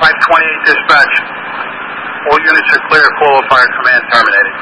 528 dispatch. All units are clear. Call of fire command terminated.